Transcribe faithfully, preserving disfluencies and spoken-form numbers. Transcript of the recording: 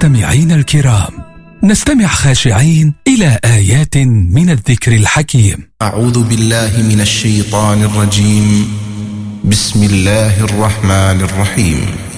مستمعين الكرام، نستمع خاشعين إلى آيات من الذكر الحكيم. أعوذ بالله من الشيطان الرجيم. بسم الله الرحمن الرحيم.